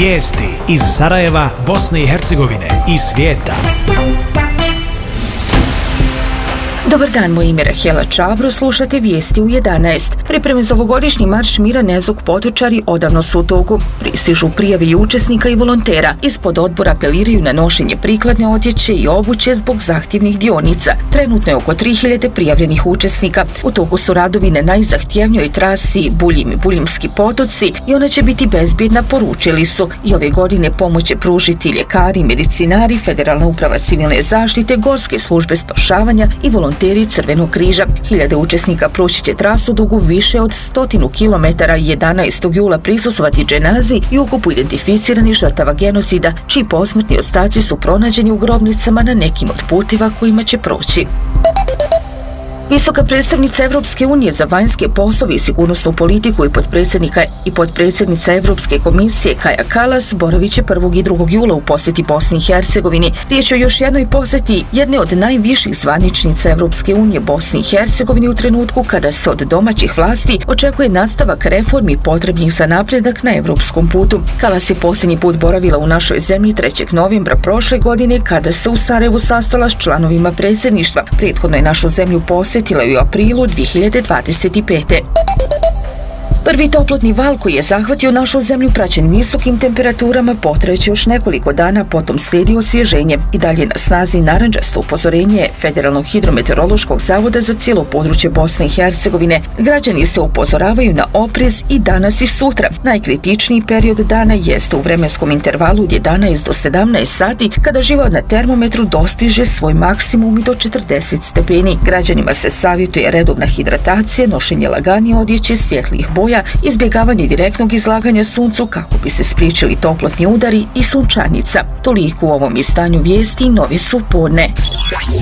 Vijesti iz Sarajeva, Bosne i Hercegovine i svijeta. Dobar dan, moje ime je Rahela Čabro, slušate vijesti u 11. Pripreme za ovogodišnji marš mira Nezog Potočari odavno su u toku. Pristižu prijave i učesnika i volontera. Ispod odbora apeliraju na nošenje prikladne odjeće i obuće zbog zahtjevnih dionica. Trenutno je oko 3000 prijavljenih učesnika. U toku su radovi na najzahtjevnijoj trasi Buljim i Buljimski potoci i ona će biti bezbjedna, poručili su. I ove godine pomoć će pružiti ljekari, medicinari, Federalna uprava civilne zaštite, gorske službe spašavanja i volonteri Crvenog križa. Hiljade učesnika proći će trasu dugu više od 100 km 11. jula prisustvovati dženazi i ukupu identificiranih žrtava genocida, čiji posmrtni ostaci su pronađeni u grobnicama na nekim od puteva kojima će proći. Visoka predstavnica Evropske unije za vanjske poslove i sigurnosnu politiku i potpredsjednica Evropske komisije Kaja Kallas boravit će 1. i 2. jula u posjeti Bosni i Hercegovini. Riječ je o još jednoj posjeti jedne od najviših zvaničnica Evropske unije Bosni i Hercegovini u trenutku kada se od domaćih vlasti očekuje nastavak reformi potrebnih za napredak na evropskom putu. Kallas je posljednji put boravila u našoj zemlji 3. novembra prošle godine kada se u Sarajevu sastala s članovima predsjedništva. Prethodno je našu zemlju posjetila u aprilu 2025. Prvi toplotni val koji je zahvatio našu zemlju praćen visokim temperaturama potrajeće još nekoliko dana, potom slijedi osvježenje. I dalje na snazi narandžasto upozorenje Federalnog hidrometeorološkog zavoda za cijelo područje Bosne i Hercegovine. Građani se upozoravaju na oprez i danas i sutra. Najkritičniji period dana jeste u vremenskom intervalu od 11 do 17 sati kada živa na termometru dostiže svoj maksimum i do 40 stepeni. Građanima se savjetuje redovna hidratacija, nošenje laganije odjeće, svjetlih boja, izbjegavanje direktnog izlaganja suncu kako bi se spriječili toplotni udari i sunčanica. Toliko u ovom izdanju vijesti, novi su podne.